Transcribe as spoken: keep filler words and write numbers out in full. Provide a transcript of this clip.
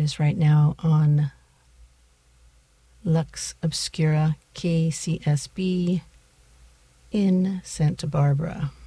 is right now on Lux Obscura K C S B in Santa Barbara.